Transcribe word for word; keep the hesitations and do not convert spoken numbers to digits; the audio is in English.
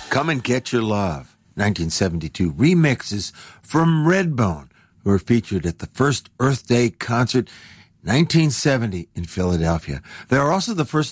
Come and Get Your Love, nineteen seventy-two remixes from Redbone, who were featured at the first Earth Day concert, nineteen seventy in Philadelphia. They are also the first